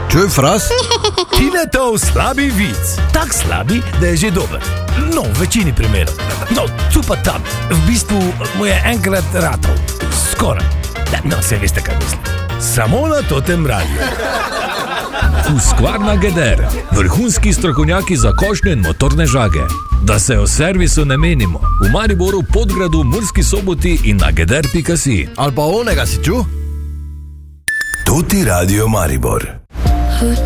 Čuj, Fras? Tinetov slabi vic. Tak slabi, da je že dober. No, v večini primerov. No, tu pa tam. V bistvu mu je enkrat ratov. Skoraj. No, se veste, kaj mislim. Samo na totem radiju. Husqvarna Geder, vrhunski strokovnjaki za košnje in motorne žage. Da se o servisu ne menimo. V Mariboru, Podgradu, Murski Soboti in na geder.si. Ali pa onega si čuj? Tuti Radio Maribor.